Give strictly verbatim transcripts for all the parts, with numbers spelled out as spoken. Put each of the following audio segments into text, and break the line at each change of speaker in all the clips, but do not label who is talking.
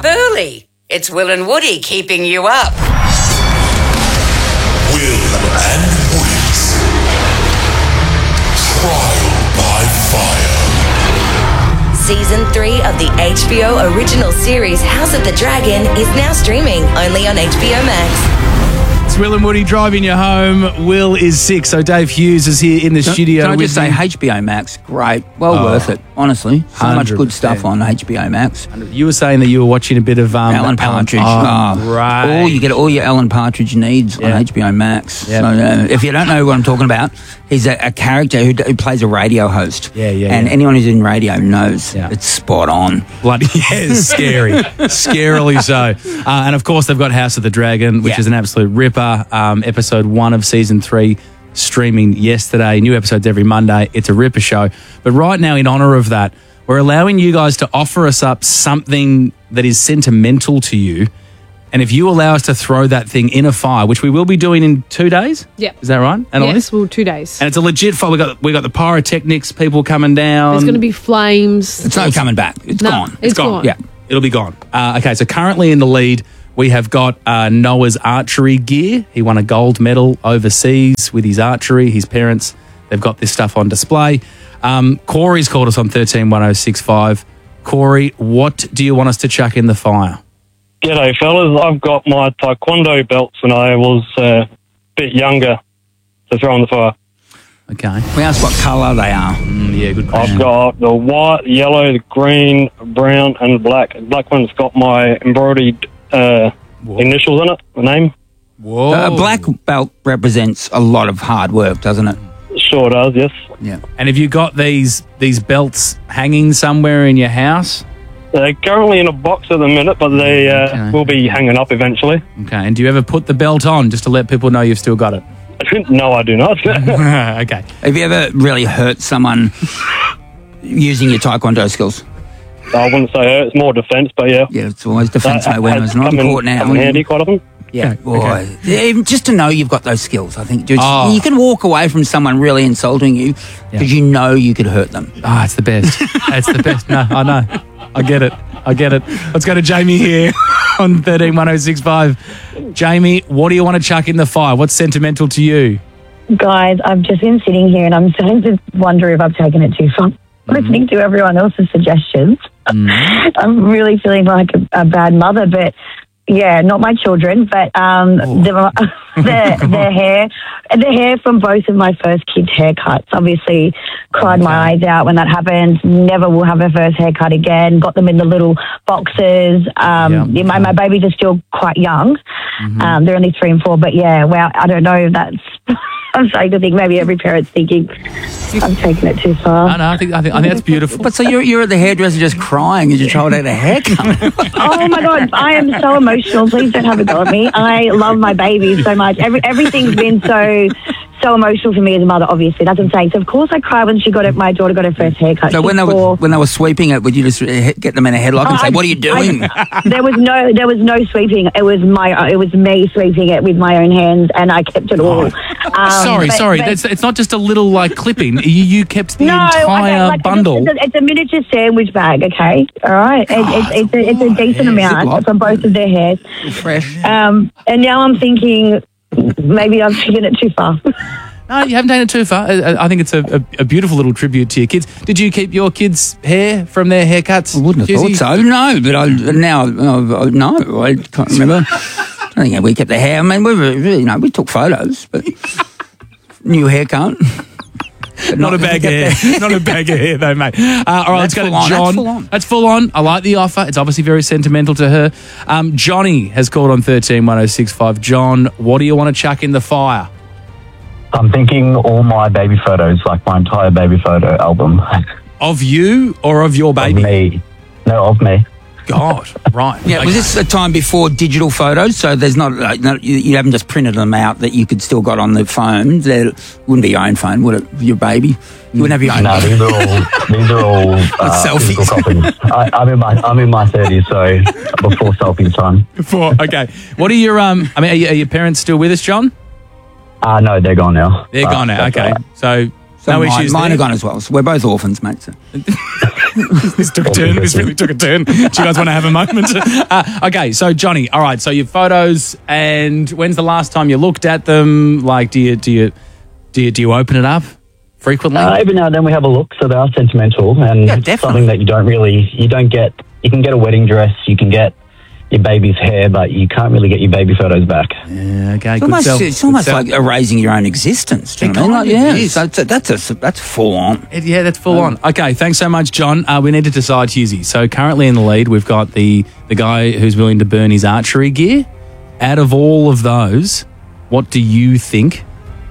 early. It's Will and Woody keeping you up.
Will and Woody's Trial by Fire.
Season three of the H B O original series House of the Dragon is now streaming only on H B O Max.
It's Will and Woody driving you home. Will is sick, so Dave Hughes is here in the
Can,
studio.
can I
with
just say
me.
H B O Max, great. Well
Oh,
worth it, honestly. So much good
one hundred percent.
stuff on H B O Max.
You were saying that you were watching a bit of um,
Alan Partridge.
Oh,
Oh,
right.
All, you get all your Alan Partridge needs
Yeah.
on H B O Max.
Yep.
So, uh, if you don't know what I'm talking about, he's a, a character who, who plays a radio host.
Yeah, yeah,
And
yeah.
anyone who's in radio knows
Yeah.
it's spot on.
Bloody yeah, scary, scarily so. Uh, and of course, they've got House of the Dragon, which
Yeah.
is an absolute ripper. Um, episode one of season three streaming yesterday. New episodes every Monday. It's a ripper show. But right now, in honour of that, we're allowing you guys to offer us up something that is sentimental to you. And if you allow us to throw that thing in a fire, which we will be doing in two days,
Yep.
is that right? Annalise?
Yes, well, two days.
And it's a legit fire. We got we got the pyrotechnics people coming down.
There's going to be flames.
It's not coming back. It's
No,
gone.
it's gone.
Yeah.
It'll be gone. Uh, okay, so currently in the lead, we have got uh, Noah's archery gear. He won a gold medal overseas with his archery. His parents, they've got this stuff on display. Um, Corey's called us on thirteen one oh six five. Corey, what do you want us to chuck in the fire?
G'day, fellas. I've got my taekwondo belts when I was uh, a bit younger to throw in the fire.
Okay.
We asked what colour they are.
Mm, yeah, good question.
I've got the white, yellow, the green, brown, and black. The black one's got my embroidered uh, initials in it, the name.
Whoa.
A black belt represents a lot of hard work, doesn't it?
Sure does, yes.
Yeah.
And have you got these these belts hanging somewhere in your house?
They're currently in a box at the minute, but they uh,
Okay.
will be hanging up eventually.
Okay. And do you ever put the belt on just to let people know you've still got it?
No, I do not.
Okay.
Have you ever really hurt someone using your taekwondo skills?
I wouldn't say hurt, it's more defence, but yeah.
Yeah, it's always defence,
That
no weapons.
has
Not
come in-
important now.
come in handy quite often.
Yeah, boy. Yeah, even just to know you've got those skills, I think. Dude,
Oh.
You can walk away from someone really insulting you because you know you could hurt them.
Ah, it's the best. It's the best. No, I know. I get it. I get it. Let's go to Jamie here on thirteen one oh six five. Jamie, what do you want to chuck in the fire? What's sentimental to you?
Guys, I've just been sitting here and I'm starting to wonder if I've taken it too far. Listening to everyone else's suggestions. I'm really feeling like a, a bad mother, but yeah, not my children, but um, the, the, the hair, the hair from both of my first kids' haircuts. Obviously, cried my eyes out when that happened. Never will have a first haircut again. Got them in the little boxes. Um,
Yeah.
my, my babies are still quite young. Um, they're only three and four, but yeah, well, I don't know if that's. I'm starting to think maybe every parent's thinking I'm taking it too far.
I know. I think. I think. I think that's beautiful.
But so you're, you're at the hairdresser just crying as your child had a haircut.
Oh my God, I am so emotional. Please don't have a go at me. I love my baby so much. Every, everything's been so so emotional for me as a mother, obviously. That's what I'm saying. So of course I cried when she got it. My daughter got her first haircut.
So
She's
when they, were,
four.
when they were sweeping it, would you just uh, get them in a headlock and
Oh,
say,
I-
what are you doing?
I- there was no there was no sweeping. It was my it was me sweeping it with my own hands, and I kept it all. Um,
sorry,
but-
sorry.
but-
That's, it's not just a little like clipping. You, you kept the
No,
entire
okay, like,
bundle.
It's a, it's a miniature sandwich bag, okay? All right? It, it's, it's, a, it's a decent amount
Ziploc.
for both of their hairs.
Fresh.
Um, and now I'm thinking maybe I've taken it too far.
No, you haven't taken it too far. I, I think it's a, a, a beautiful little tribute to your kids. Did you keep your kids' hair from their haircuts?
I wouldn't have
Jizzy?
thought so. No, but I, now, uh, no, I can't remember. I think we kept the hair. I mean, we were, you know, we took photos, but new haircut. But
Not a bag of hair. Not a bag of hair, though, mate. Uh, all right, let's
That's
go to
full on.
John.
That's full on.
That's full on. I like the offer. It's obviously very sentimental to her. Um, Johnny has called on thirteen one oh six five. John, what do you want to chuck in the fire?
I'm thinking all my baby photos, like my entire baby photo album.
Of you or of your baby?
Of me. No, of me.
God, right.
Yeah,
Okay.
was this a time before digital photos? So there's not, like, no, you, you haven't just printed them out that you could still got on the phone. There wouldn't be your own phone, would it? Your baby, you wouldn't have your own.
No, these are all these are all uh,
selfies.
physical copies. I, I'm in my I'm in my thirties, so before selfie time.
Before, okay. What are your um? I mean, are, you, are your parents still with us, John?
Uh no, they're gone now.
They're
Uh,
gone now.
that's
Okay,
all right.
so
So
No
mine,
issues
mine
there.
are gone as well. So we're both orphans, mate. So.
This took a turn. This really took a turn. Do you guys want to have a moment? Uh, okay, so Johnny, all right. So your photos, and when's the last time you looked at them? Like, do you do you do you do you open it up frequently?
Uh, every now and then we have a look, so they are sentimental, and
Yeah,
it's
definitely.
something that you don't really, you don't get. You can get a wedding dress, you can get your baby's hair, but you can't really get your baby photos back.
Yeah, okay.
It's
good
almost,
sell.
it's
Good
almost
sell.
like erasing your own existence. Do you
It
know what I mean?
kind
Like,
of
yeah,
is.
so that's a, that's a, that's full on.
It- yeah, that's full on. Okay, thanks so much, John. Uh, we need to decide, Husey. So currently in the lead, we've got the the guy who's willing to burn his archery gear. Out of all of those, what do you think,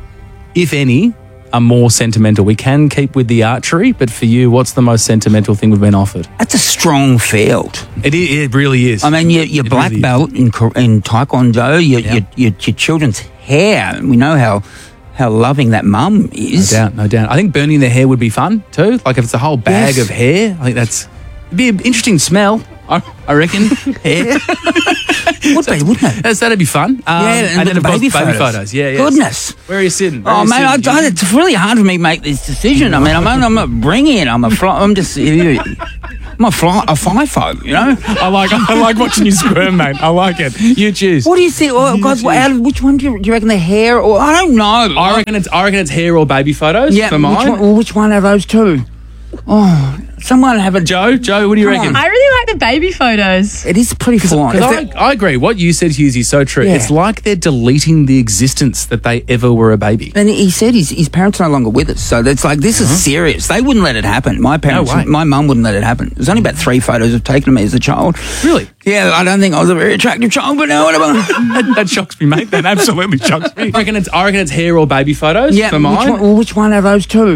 if any, are more sentimental? We can keep with the archery, but for you, what's the most sentimental thing we've been offered?
That's a strong field.
It, i- it really is.
I mean, your, your
It
black
really is.
belt in, Kor- in Taekwondo, your,
Yeah.
your, your, your children's hair. We know how how loving that mum
No
is.
doubt, no doubt. I think burning their hair would be fun too. Like if it's a whole bag
Yes.
of hair, I think that's it'd be an interesting smell. I, I reckon hair.
Would be, wouldn't it?
That's, that'd be fun. Um,
Yeah, and with
then
the
of course,
baby
baby
photos.
photos. Yeah, yeah.
Goodness.
Where are you sitting? Where
Oh
are you
man, I,
sitting?
I, it's really hard for me to make this decision. I mean, I'm, I'm not bringing it. I'm a fly, I'm just I'm a fly, a FIFO, you know.
I like I like watching you squirm, mate. I like it. You choose.
What do you think? Oh, God, what, out of, which one do you, do you reckon? The hair or I don't know.
I reckon it's I reckon it's hair or baby photos
yeah.
for
Which
mine.
one, well, which one of those two? Oh, someone have a.
Joe, Joe, what do you
Come
reckon?
on.
I really like the baby photos.
It is pretty full on.
Because
If
I, I agree. What you said, Hughes, is so true.
Yeah.
It's like they're deleting the existence that they ever were a baby.
And he said his, his parents are no longer with us. So it's like, this is serious. They wouldn't let it happen. My parents,
way.
my mum wouldn't let it happen. There's only about three photos of taken of me as a child.
Really?
Yeah, I don't think I was a very attractive child, but no, whatever.
that, that shocks me, mate. That absolutely shocks me. I reckon it's I reckon it's hair or baby photos
Yeah,
for
which
mine.
one, well, which one of those two?